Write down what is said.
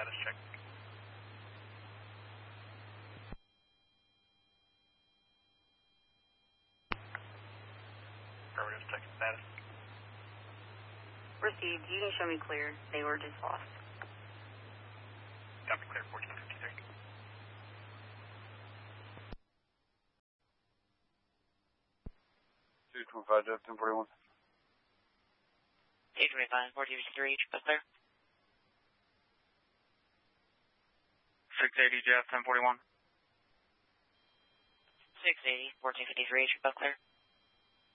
status check. Affirmative, check status. Received. You can show me clear. They were just lost. Copy, clear, 1453. Two 25, Jeff, 1041. 825, 1453, clear. 680, Jeff, 1041. 680, 1453, clear.